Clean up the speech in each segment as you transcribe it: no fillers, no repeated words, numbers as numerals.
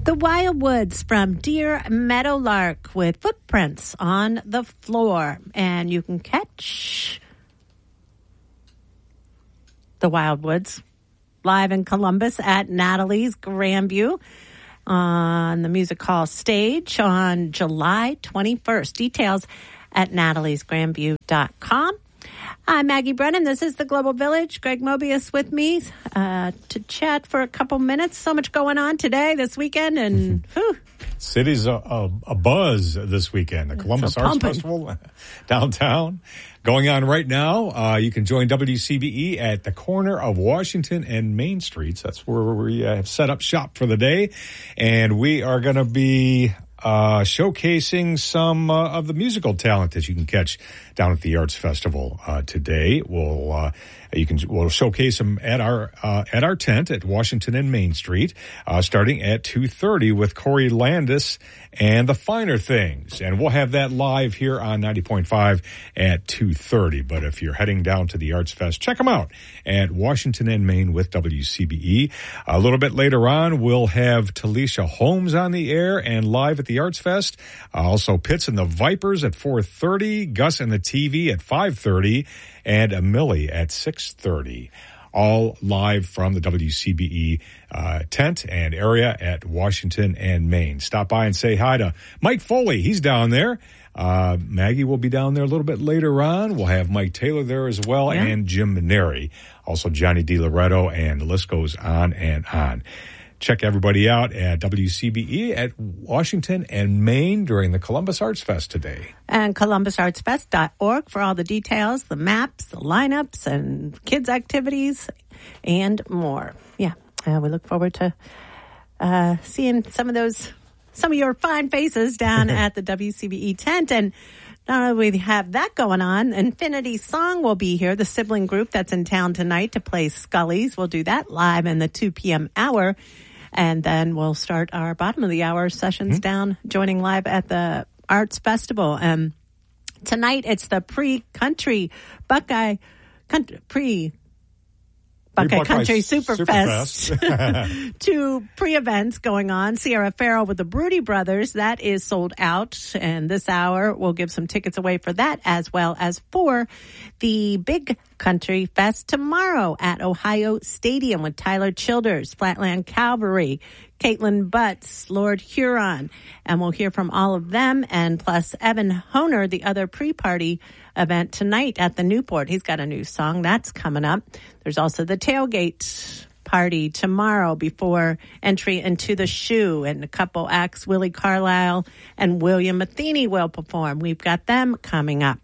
The Wildwoods from Deer Meadowlark with Footprints on the Floor. And you can catch the Wildwoods live in Columbus at Natalie's Grandview on the Music Hall stage on July 21st. Details at nataliesgrandview.com. I'm Maggie Brennan. This is the Global Village. Greg Mobius with me to chat for a couple minutes. So much going on today, this weekend, and whew. City's a buzz this weekend. The Columbus Arts Festival downtown going on right now. You can join WCBE at the corner of Washington and Main Streets. That's where we have set up shop for the day. And we are going to be showcasing some of the musical talent that you can catch down at the Arts Festival today. We'll showcase them at our tent at Washington and Main Street, starting at 2:30 with Corey Landis and the Finer Things, and we'll have that live here on 90.5 at 2:30. But if you're heading down to the Arts Fest, check them out at Washington and Main with WCBE. A little bit later on, we'll have Talisha Holmes on the air and live at the Arts Fest. Also, Pitts and the Vipers at 4:30, Gus and the TV at 5:30, and Millie at 6:30. All live from the WCBE tent and area at Washington and Main. Stop by and say hi to Mike Foley. He's down there. Maggie will be down there a little bit later on. We'll have Mike Taylor there as well, and Jim Maneri. Also Johnny DiLoretto, and the list goes on and on. Check everybody out at WCBE at Washington and Main during the Columbus Arts Fest today. And columbusartsfest.org for all the details, the maps, the lineups, and kids' activities, and more. Yeah, we look forward to seeing some of your fine faces down at the WCBE tent. And not only we have that going on, Infinity Song will be here, the sibling group that's in town tonight to play Scully's. We'll do that live in the 2 p.m. hour. And then we'll start our bottom of the hour sessions down, joining live at the Arts Festival. Tonight it's the Buckeye Country Superfest. 2 pre-events going on. Sierra Farrell with the Broody Brothers. That is sold out. And this hour we'll give some tickets away for that, as well as for the Big Country Fest tomorrow at Ohio Stadium with Tyler Childers, Flatland Cavalry, Caitlin Butts, Lord Huron. And we'll hear from all of them, and plus Evan Honer, the other pre-party event tonight at the Newport. He's got a new song that's coming up. There's also the tailgate party tomorrow before entry into the Shoe, and a couple acts, Willie Carlisle and William Matheny, will perform. We've got them coming up,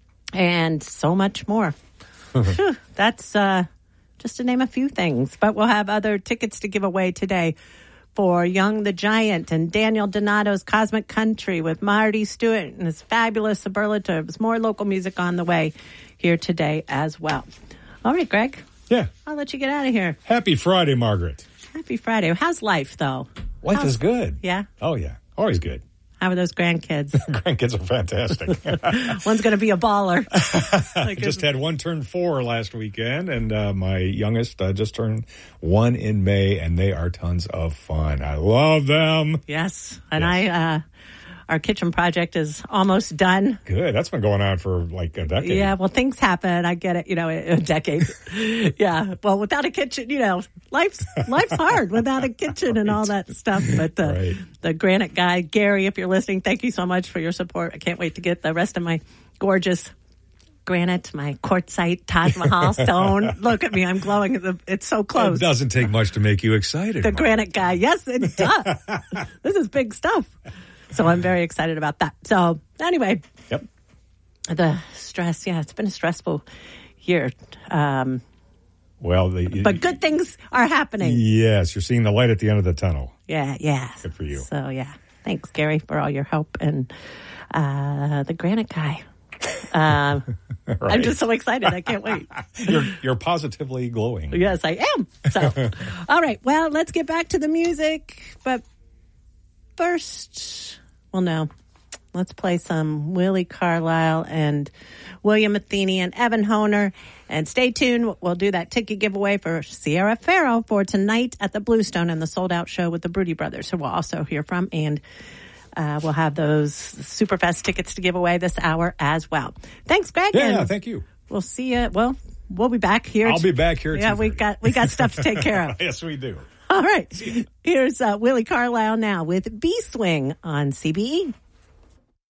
and so much more. Whew, that's just to name a few things, but we'll have other tickets to give away today for Young the Giant and Daniel Donato's Cosmic Country with Marty Stewart and his fabulous superlatives. More local music on the way here today as well. All right, Greg. Yeah. I'll let you get out of here. Happy Friday, Margaret. Happy Friday. How's life, though? Life is good. Yeah? Oh, yeah. Always good. How are those grandkids? Grandkids are fantastic. One's going to be a baller. I just had one turn 4 last weekend, and my youngest just turned 1 in May, and they are tons of fun. I love them. Yes. And our kitchen project is almost done. Good. That's been going on for like a decade. Yeah, well, things happen. I get it. A decade. Yeah. Well, without a kitchen, life's hard without a kitchen and all that stuff. But the granite guy, Gary, if you're listening, thank you so much for your support. I can't wait to get the rest of my gorgeous granite, my quartzite Taj Mahal stone. Look at me. I'm glowing. It's so close. It doesn't take much to make you excited. The granite guy. Yes, it does. This is big stuff. So I'm very excited about that. So anyway, the stress, it's been a stressful year. But good things are happening. Yes, you're seeing the light at the end of the tunnel. Yeah. Good for you. So, thanks, Gary, for all your help. And the granite guy. Right. I'm just so excited. I can't wait. You're positively glowing. Yes, I am. So, all right. Well, let's get back to the music. But first, Let's play some Willie Carlisle and William Matheny and Evan Honer. And stay tuned. We'll do that ticket giveaway for Sierra Farrell for tonight at the Bluestone and the sold-out show with the Broody Brothers, who we'll also hear from. And we'll have those Superfest tickets to give away this hour as well. Thanks, Greg. Yeah, thank you. We'll see you. Well, we'll be back here. I'll be back here. Yeah, we got stuff to take care of. Yes, we do. All right. Here's Willie Carlisle now with B-Swing on CBE.